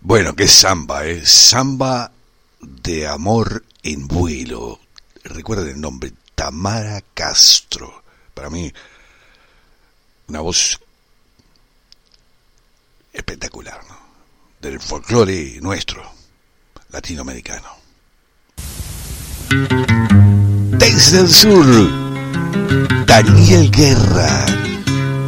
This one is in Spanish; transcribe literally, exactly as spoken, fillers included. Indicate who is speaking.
Speaker 1: Bueno, qué samba, ¿eh? Samba de amor en vuelo. Recuerden el nombre, Tamara Castro. Para mí, una voz espectacular, ¿no? Del folclore nuestro, latinoamericano. Desde el sur, Daniel Guerra.